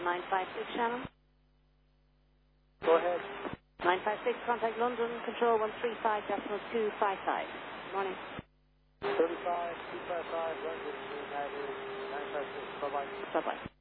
956 Shannon. Go ahead. 956, contact London, control 135.255. Morning. 35, 255, London, United, 956, bye-bye. Bye-bye.